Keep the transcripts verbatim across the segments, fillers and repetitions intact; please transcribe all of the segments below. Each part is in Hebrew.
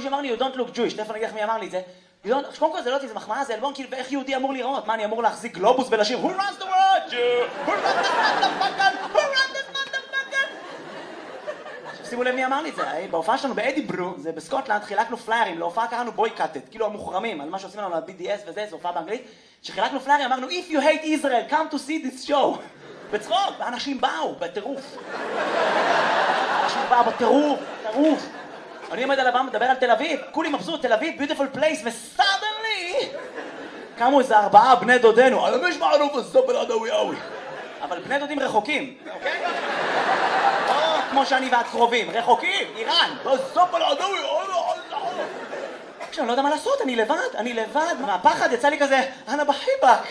מישהו אמר לי, you don't look Jewish, תכף אני אגיד לך מי אמר לי את זה. קודם כל זה לא אותי, זה מחמאה, זה אלבון, כאילו, ואיך יהודי אמור לראות? מה, אני אמור להחזיק גלובוס ולשיר, Who runs the world, Jew? Who runs the motherfucker? Who runs the motherfucker? עכשיו שימו לב מי אמר לי את זה, בהופעה שלנו באדיברו, זה בסקוטלנד, חילקנו פליירים, להופעה קראנו בויקאטד, כאילו המוחרמים, על מה שעושים לנו ל-בי די אס וזה, זו הופעה באנגלית, שחילקנו פליירים, אמרנו, If you hate Israel, come to see this show. בצחוק, ואנשים באו, בטירוף. אנשים באו בטירוף, טירוף. אני עומד על הבמה, מדבר על תל אביב, כולי מבסוט, תל אביב, beautiful place, וסדנלי קמו איזה ארבעה בני דודנו, על המש מערוב הזו בלעדווי אוי. אבל בני דודים רחוקים, אוקיי? או כמו שאני ואת קרובים, רחוקים, איראן, בזו בלעדווי אוי. עכשיו, אני לא יודע מה לעשות, אני לבד, אני לבד, מהפחד יצא לי כזה, אנה בחיבק.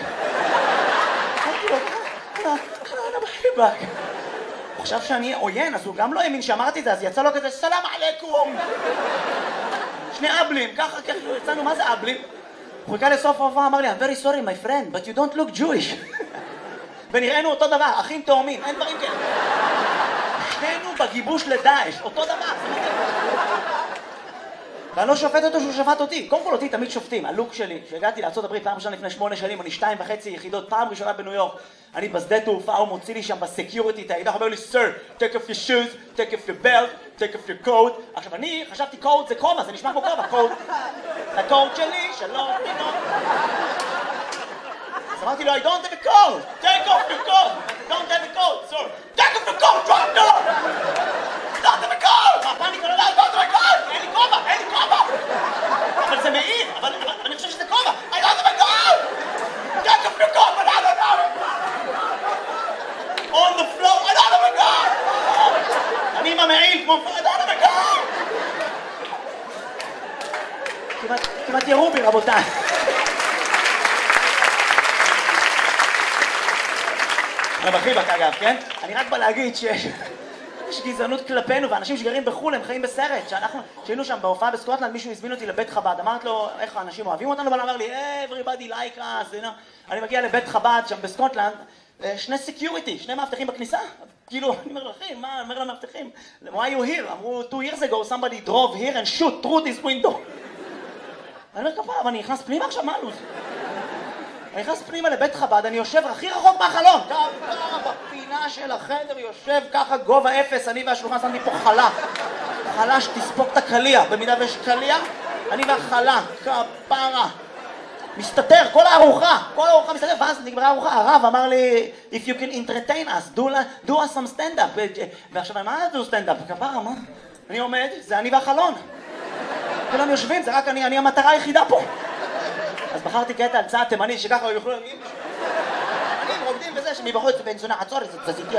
אנה בחיבק. הוא חשב שאני עוין, אז הוא גם לא האמין שאמרתי את זה, אז יצא לו כזה, סלאם עליכום! שני אבלים, ככה, ככה, יצאנו, מה זה אבלים? הוא חיכה לסוף ההופעה, אמר לי, I'm very sorry my friend, but you don't look Jewish. ונראינו אותו דבר, אחים תאומים, אין דברים כאלה. שנינו בגיבוש לדאעש, אותו דבר. ואני לא שופט אותו שהוא שפט אותי. קודם כל אותי תמיד שופטים. הלוק שלי, שהגעתי לארצות הברית פעם ראשונה לפני שמונה שנים, אני שתיים וחצי יחידות, פעם ראשונה בניו יורק. אני בשדה תעופה, הוא מוציא לי שם בסקיוריטי את היחידה, הוא אומר לי, Sir, take off your shoes, take off your belt, take off your coat. עכשיו אני חשבתי coat זה קומה, זה נשמע כמו קומה, coat. הקוט שלי, שלום, שלום. אז אמרתי לו, I don't have a coat, take off your coat. Don't have a coat, sir. Take off your coat, drop down. Don't have a coat. מה פאניקה לא don't have a coat. אין לי קומה, אין לי קומה. אבל זה מעיר, אבל אני חושב שזה קומה. I don't have a coat. Take off your coat, but I don't have it. On the floor, I don't have a coat. אני עם המעיל כמו, I don't have a coat. כמעט ירו בי, רבותיי. רב אחיבק אגב, כן? אני רק בא להגיד שיש גזענות כלפינו, ואנשים שגרים בחו"ל הם חיים בסרט. שאנחנו, שהיינו שם בהופעה בסקוטלנד, מישהו הזמין אותי לבית חב"ד, אמרת לו, איך האנשים אוהבים אותנו? אבל אמר לי, everybody like us, you know. אני מגיע לבית חב"ד שם בסקוטלנד, שני סקיוריטי, שני מאבטחים בכניסה. כאילו, אני אומר לכם, מה? אומר למאבטחים, why you here? אמרו, two years ago somebody drove here and shoot through this window. אני אומר כפה, אבל אני נכנס פנימה עכשיו, מה לוז? אני נכנס פנימה לבית חב"ד, אני יושב הכי רחוק מהחלון. ככה בפינה של החדר יושב ככה גובה אפס, אני והשולחן שמתי פה חלה. חלה שתספוק את הקליע, במידה ויש קליע, אני והחלה, כפרה. מסתתר, כל הארוחה, כל הארוחה מסתתר, ואז נגמרה הארוחה, הרב אמר לי, if you can entertain us, do, do us some stand-up. ועכשיו, מה זה stand-up? כפרה, מה? אני עומד, זה אני והחלון. כולם יושבים, זה רק אני, אני המטרה היחידה פה. אז בחרתי קטע על צעד תימני שככה יוכלו להגיד אני רוקדים בזה שמבחוץ בן זונה עצור את זה תזיתי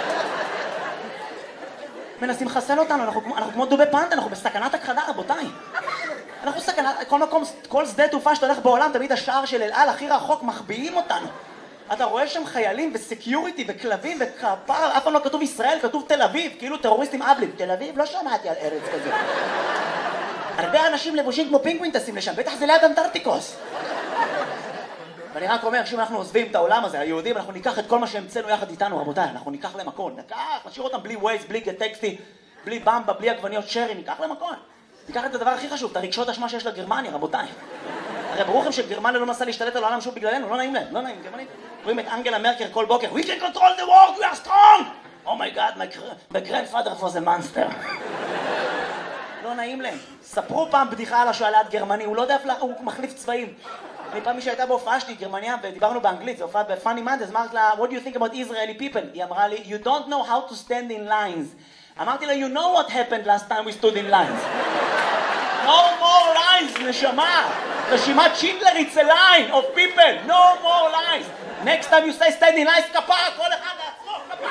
מנסים לחסל אותנו, אנחנו, אנחנו כמו דובי פנדה, אנחנו בסכנת הכחדה רבותיי אנחנו סכנת, כל מקום, כל שדה תעופה שאתה הולך בעולם תמיד השער של אל על הכי רחוק מחביאים אותנו אתה רואה שם חיילים וסקיוריטי וכלבים וכפר אף פעם לא כתוב ישראל, כתוב תל אביב כאילו טרוריסטים אבלים תל אביב לא שמעתי על ארץ כזה הרבה אנשים לבושים כמו פינגווין טסים לשם, בטח זה ליד אנטארקטיקוס. ואני רק אומר, כשאם אנחנו עוזבים את העולם הזה, היהודים, אנחנו ניקח את כל מה שהמצאנו יחד איתנו, רבותיי, אנחנו ניקח להם הכל, ניקח, נשאיר אותם בלי ווייז, בלי טקסטי, בלי במבה, בלי עגבניות שרי, ניקח להם הכל. ניקח את הדבר הכי חשוב, את הרגשות אשמה שיש לגרמניה, רבותיי. הרי ברור לכם שגרמניה לא נסה להשתלט על העולם שוב בגללנו, לא נעים להם, לא נעים, גרמנית. רואים את אנגלה מרקל כל בוקר, We can control the world, we are strong! Oh my God, my, my grandfather was a monster. לא נעים להם. ספרו פעם בדיחה על השואלת גרמני, הוא לא יודע איפה, הוא מחליף צבעים. אני פעם מישהו הייתה בהופעה שלי, גרמניה, ודיברנו באנגלית, זה הופעה בפאני מנדס, אמרת לה, what do you think about Israeli people? היא אמרה לי, you don't know how to stand in lines. אמרתי לה, you know what happened last time we stood in lines. No more lines, נשמה. רשימת שינדלר, it's a line of people. No more lines. Next time you say stand in lines, כפרה, כל אחד